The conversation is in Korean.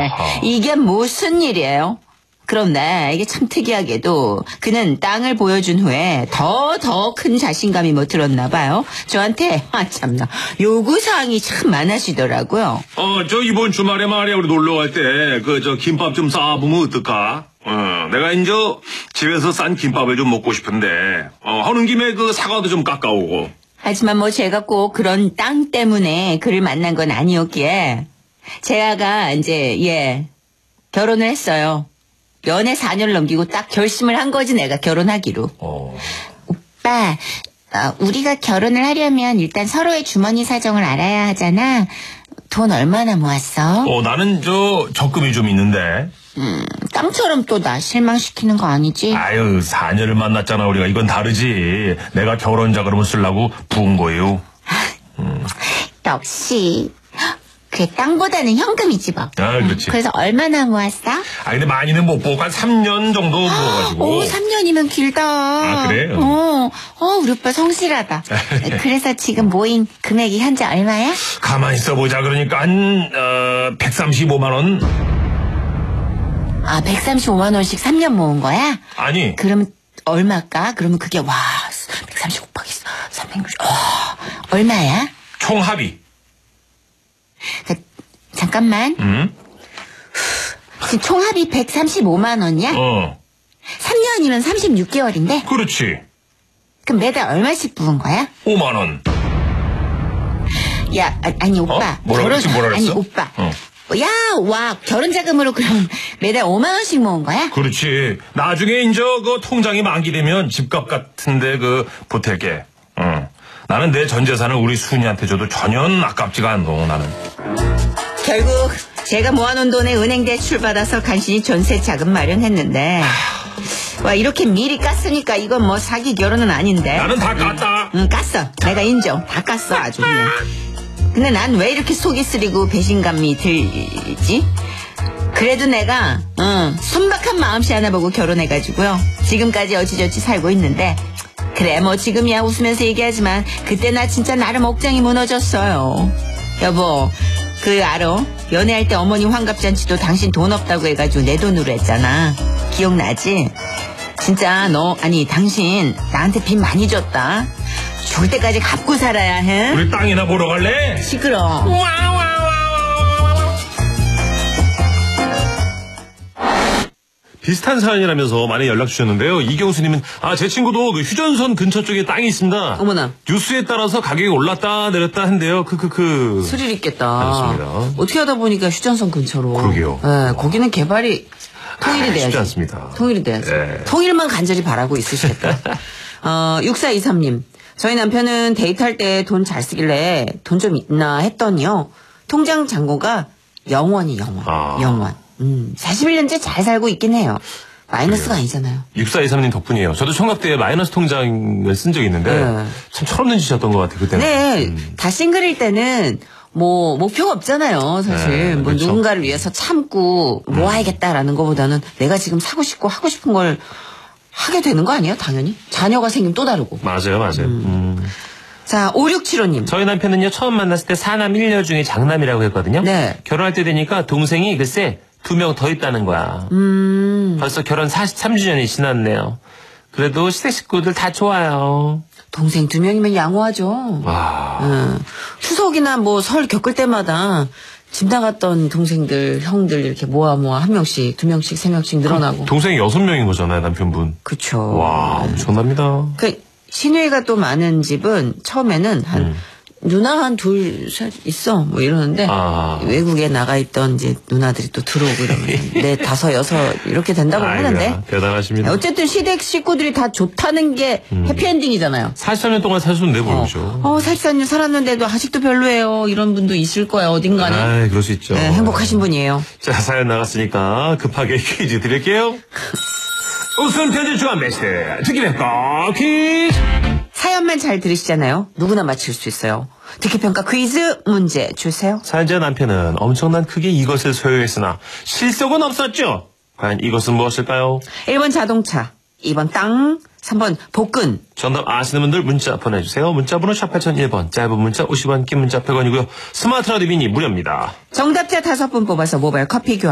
이게 무슨 일이에요? 그런데 이게 참 특이하게도 그는 땅을 보여준 후에 더 큰 자신감이 뭐 들었나 봐요. 저한테 참나 요구사항이 참 많으시더라고요. 저 이번 주말에 말이야 우리 놀러 갈 때 김밥 좀 싸보면 어떨까? 내가 이제 집에서 싼 김밥을 좀 먹고 싶은데 하는 김에 그 사과도 좀 깎아오고. 하지만 뭐 제가 꼭 그런 땅 때문에 그를 만난 건 아니었기에 제가 이제 결혼을 했어요. 연애 4년을 넘기고 딱 결심을 한 거지 내가 결혼하기로. 오빠, 우리가 결혼을 하려면 일단 서로의 주머니 사정을 알아야 하잖아. 돈 얼마나 모았어? 나는 적금이 좀 있는데. 땅처럼 또 나 실망시키는 거 아니지? 아유, 4년을 만났잖아 우리가. 이건 다르지. 내가 결혼 자금을 쓰려고 부은 거예요. 역시 그래, 땅보다는 현금이지 뭐. 그렇지. 그래서 얼마나 모았어? 근데 많이는 못 보고 한 3년 정도 모아가지고. 3년이면 길다. 그래요? 우리 오빠 성실하다. 그래서 지금 모인 금액이 현재 얼마야? 가만히 있어보자. 그러니까 한 135만 원. 135만 원씩 3년 모은 거야? 아니. 그러면 얼마일까? 그러면 그게 130 곱하기 360. 얼마야? 총 합의. 잠깐만. 지금 총합이 135만 원이야? 3년이면 36개월인데? 그렇지. 그럼 매달 얼마씩 부은 거야? 5만 원. 야, 아니 오빠. 뭐라 그랬어? 아니 오빠. 결혼 자금으로 그럼 매달 5만 원씩 모은 거야? 그렇지. 나중에 이제 통장이 만기되면 집값 같은데 보탤게. 나는 내 전 재산을 우리 순이한테 줘도 전혀 아깝지가 않어, 나는. 결국 제가 모아놓은 돈에 은행 대출 받아서 간신히 전세 자금 마련했는데 이렇게 미리 깠으니까 이건 뭐 사기 결혼은 아닌데. 나는 다 깠다. 깠어. 내가 인정. 다 깠어 아주 그냥. 근데 난 왜 이렇게 속이 쓰리고 배신감이 들지? 그래도 내가 순박한 마음씨 하나 보고 결혼해가지고요. 지금까지 어찌저찌 살고 있는데 그래 뭐 지금이야 웃으면서 얘기하지만 그때 나 진짜 나름 억장이 무너졌어요. 여보 알아? 연애할 때 어머니 환갑잔치도 당신 돈 없다고 해가지고 내 돈으로 했잖아. 기억나지? 진짜 당신 나한테 빚 많이 줬다. 죽을 때까지 갚고 살아야 해. 우리 땅이나 보러 갈래? 시끄러. 비슷한 사연이라면서 많이 연락 주셨는데요. 이경수님은 제 친구도 휴전선 근처 쪽에 땅이 있습니다. 어머나. 뉴스에 따라서 가격이 올랐다 내렸다 한대요. 스릴 있겠다. 그렇습니다. 어떻게 하다 보니까 휴전선 근처로. 그러게요. 네, 거기는 개발이 통일이 돼야지. 쉽지 않습니다. 통일이 돼야지. 네. 통일만 간절히 바라고 있으시겠다. 6423님. 저희 남편은 데이트할 때 돈 잘 쓰길래 돈 좀 있나 했더니요. 통장 잔고가 0원이 0원. 41년째 잘 살고 있긴 해요. 마이너스가 아니잖아요. 6423님 덕분이에요. 저도 총각 때 마이너스 통장을 쓴 적이 있는데 참 철없는 짓이었던 것 같아요. 그때는. 네. 다 싱글일 때는 뭐 목표가 없잖아요. 사실 그렇죠. 누군가를 위해서 참고 모아야겠다라는 것보다는 내가 지금 사고 싶고 하고 싶은 걸 하게 되는 거 아니에요? 당연히. 자녀가 생기면 또 다르고. 맞아요. 자, 5675님. 저희 남편은요 처음 만났을 때 사남 1녀 중에 장남이라고 했거든요. 네. 결혼할 때 되니까 동생이 글쎄 2명 더 있다는 거야. 벌써 결혼 43주년이 지났네요. 그래도 시댁 식구들 다 좋아요. 동생 2명이면 양호하죠. 추석이나 뭐 설 겪을 때마다 집 나갔던 동생들, 형들 이렇게 모아 한 명씩, 2명씩, 3명씩 늘어나고. 동생이 6명인 거잖아요, 남편분. 그쵸. 와, 엄청납니다. 시누이가 또 많은 집은 처음에는 누나 한 2, 셋 있어 뭐 이러는데 외국에 나가 있던 이제 누나들이 또 들어오고 이러면 4, 5, 6 이렇게 된다고 하는데 대단하십니다. 어쨌든 시댁 식구들이 다 좋다는 게 해피엔딩이잖아요. 43년 동안 사셨는데 모르죠. 44년 살았는데도 아직도 별로예요. 이런 분도 있을 거예요. 어딘가는. 그럴 수 있죠. 네, 행복하신 분이에요. 자, 사연 나갔으니까 급하게 퀴즈 드릴게요. 웃음 편지 주간 베스트 듣기평가 퀴즈. 사연만 잘 들으시잖아요. 누구나 맞힐 수 있어요. 듣기평가 퀴즈 문제 주세요. 사연자 남편은 엄청난 크기의 이것을 소유했으나 실속은 없었죠. 과연 이것은 무엇일까요? 1번 자동차, 2번 땅, 3번 복근. 정답 아시는 분들 문자 보내주세요. 문자번호 샵 8001번, 짧은 문자 50원, 긴 문자 100원이고요. 스마트 라디오 미니 무료입니다. 정답자 5분 뽑아서 모바일 커피 교환